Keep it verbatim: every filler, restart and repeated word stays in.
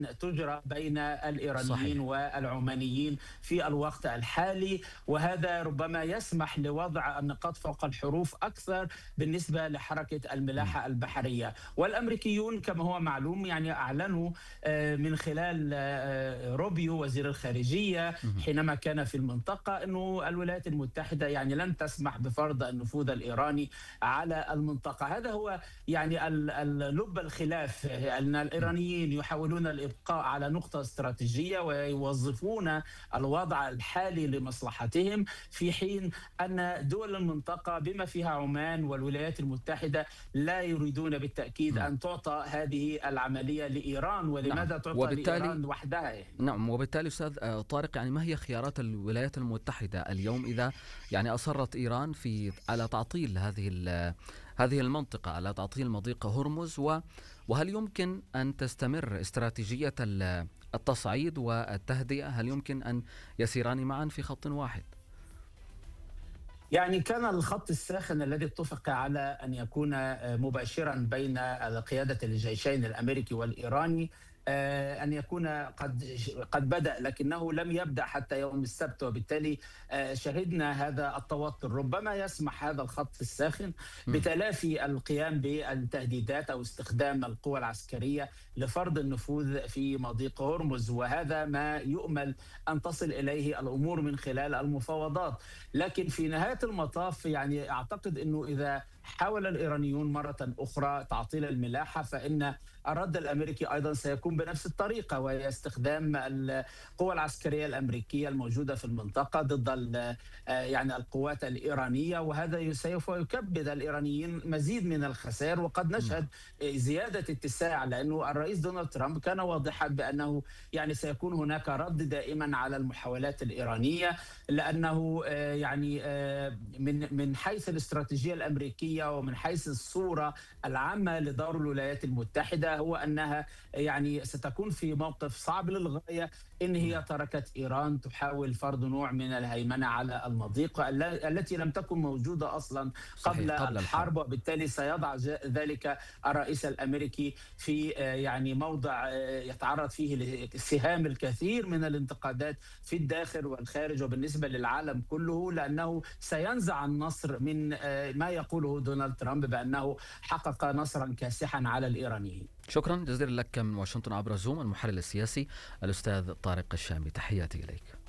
تجرى بين الإيرانيين صحيح. والعمانيين في الوقت الحالي، وهذا ربما يسمح لوضع النقاط فوق الحروف أكثر بالنسبة لحركة مم. الملاحة البحرية. والأمريكيون كما هو معلوم يعني أعلنوا آه، من خلال آه، روبيو وزير الخارجية مم. حينما كان في المنطقة أنه الولايات المتحدة يعني لن تسمح بفرض النفوذ الإيراني على المنطقة. هذا هو يعني ال- ال- لب الخلاف، أن مم. الإيرانيين يحاولون الإبقاء على نقطة استراتيجية ويوظفون الوضع الحالي لمصلحتهم، في حين أن دول المنطقة بما فيها عمان والولايات المتحدة لا يريدون بالتأكيد مم. أن تعطى هذه العملية لإيران. نعم، ولماذا تعطى وبالتالي لإيران وحدها يعني؟ نعم وبالتالي أستاذ آه، طارق، يعني ما هي خيارات الولايات المتحدة اليوم إذا يعني أصرت إيران في على تعطيل هذه ال- هذه المنطقة، على تعطيل مضيق هرمز، و- وهل يمكن أن تستمر استراتيجية ال- التصعيد والتهدئة؟ هل يمكن أن يسيران معا في خط واحد؟ يعني كان الخط الساخن الذي اتفق على أن يكون مباشرا بين قيادة الجيشين الأمريكي والإيراني آه، أن يكون قد قد بدأ، لكنه لم يبدأ حتى يوم السبت، وبالتالي آه، شهدنا هذا التوتر. ربما يسمح هذا الخط الساخن مم. بتلافي القيام بالتهديدات أو استخدام القوى العسكرية لفرض النفوذ في مضيق هرمز، وهذا ما يؤمل أن تصل إليه الأمور من خلال المفاوضات. لكن في نهاية المطاف يعني أعتقد أنه إذا حاول الإيرانيون مرة أخرى تعطيل الملاحة، فإن الرد الأمريكي أيضا سيكون بنفس الطريقة، وهي استخدام القوى العسكرية الأمريكية الموجودة في المنطقة ضد ال- يعني القوات الإيرانية، وهذا سوف يكبد الإيرانيين مزيد من الخسائر. وقد نعم. نشهد زيادة اتساع، لأنه الرئيس دونالد ترامب كان واضحا بأنه يعني سيكون هناك رد دائما على المحاولات الإيرانية، لأنه آه، يعني آه، من من حيث الاستراتيجية الأمريكية ومن حيث الصورة العامة لدور الولايات المتحدة هو أنها يعني ستكون في موقف صعب للغاية إن هي نعم. تركت إيران تحاول فرض نوع من الهيمنة على المضيق ال- التي لم تكن موجودة أصلا قبل صحيح، قبل الحرب. الحرب. وبالتالي سيضع ج- ذلك الرئيس الأمريكي في آه، يعني موضع آه، يتعرض فيه لسهام الكثير من الانتقادات في الداخل والخارج وبالنسبة للعالم كله، لأنه سينزع النصر من آه، ما يقوله دونالد ترامب بأنه حقق نصرا كاسحا على الإيرانيين. شكرا جزيلا لك من واشنطن عبر زوم، المحلل السياسي الأستاذ طارق الشامي، تحياتي إليك.